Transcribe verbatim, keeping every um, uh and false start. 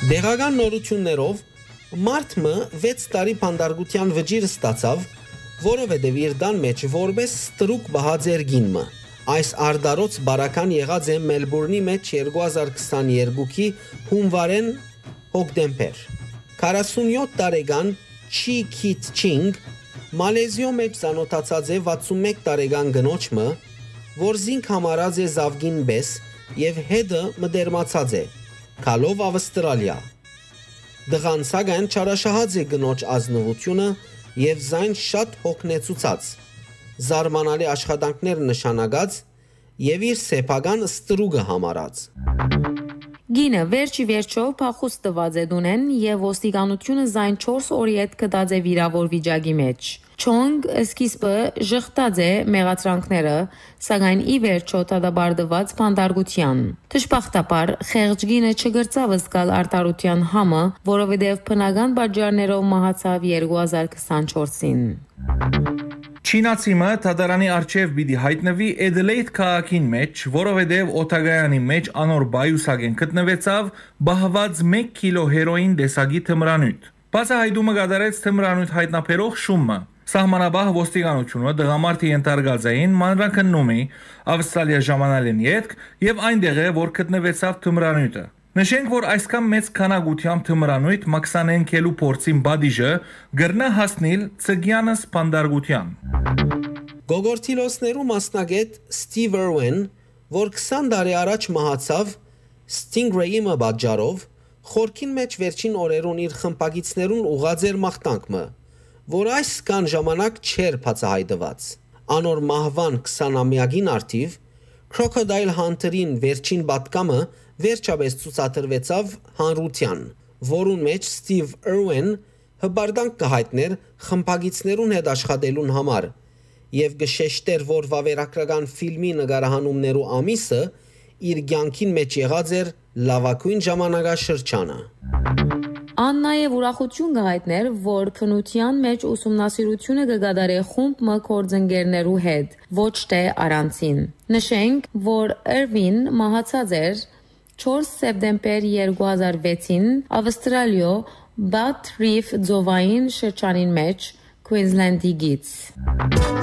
Դեղական նորություններով Մարտմը վեց տարի փանդարգության վճիռ ստացավ, որովհետև իր դան մեջ որպես ստրուկ բահաձեր գինմը։ Այս արդարոց բարական եղած է Մելբուրնի մեջ երկու հազար քսաներկուքի հունվարեն հոկտեմբեր։ քառասունյոթ տարեկան Չի Քիթ Չինգ Մալեզիո մեջ ծանոթացած է վաթսունմեկ տարեկան գնոջը, որ զինք համարած է զավգին պես եւ հետը մդերմացած է, քալով Ավստրալիա։ Դղան սակայն չարաշահած է գնոջ ազնվությունը եւ զայն շատ հոգնեցուցած, զարմանալի աշխատանքներ նշանակած եւ իր սեփական ստրուկը համարած։ Գինը վերջի վերջով փախուստ տված է դունեն եւ ոստիկանությունը զայն չորս օրի հետ կդած է վիրավոր վիճակի մեջ։ Չոնգ սկիզբը ժխտած է մեղադրանքները, սակայն ի վերջո դադարեցված փանդարգության։ Դժբախտաբար խեղճ գինը չգրծավ զգալ արտարության համը, որովհետև բնական պատճառներով մահացավ երկու հազար քսանչորսին։ Չինացիմը դատարանի առջև պիտի հայտնվի Էդելեյդ քաղաքին մեջ, որովհետև օթագայանի մեջ անոր բայուսագեն գտնվեցավ բահված մեկ կիլո հերոին տեսակի թմրանյութ։ Բացահայտումը կատարեց թմրանյութ հայտնաբերող շումը։ Սահմանաբահ ոստիկանությունը դղամարդի ենթարկած էին մանրանկնումի Ավստրալիա ժամանալին ետք եւ այնտեղ է որ գտնվեցավ թմրանյութը։ Նշենք, որ այսքան մեծ քանակությամբ թմրանյութ մաքսանենքելու փորձին բադիժը գրնա հասնել ցգյանս փանդարգության։ Գոգորտիլոսներու մասնագետ Ստիվ Իրվին, որ քսան տարի առաջ մահացավ Stingrey-ի պատճառով, խորքին մեջ վերջին օրերուն իր խմբագիցներուն ուղղած էր մաղթանքը, որ այս կան ժամանակ չեր բացահայտված։ Անոր մահվան քսանամյակին արդիվ Crocodile Hunter-ին վերջին պատկամը վերջապես ցուցադրվեցավ հանրության, որուն մեջ Ստիվ Իրվին հբարդանք կհայտներ խմբագիցներուն հետ աշխատելուն համար եւ գշեշտեր, որ վավերագրական ֆիլմի նկարահանումներու ամիսը իր կյանքին մեջ եղած էր լավագույն ժամանակաշրջանը։ Ան նաև ուրախություն կհայտներ, որ քնության մեջ ուսումնասիրությունը կգադարե խումբ մը կորձընկերներու հետ, ոչ թե առանցին։ Նշենք, որ Իրվին մահացած էր չորս սեպտեմբեր երկու հազար վեցին Ավստրալիո Bath Reef ծովային շրջանին մեջ Queensland-ի գից։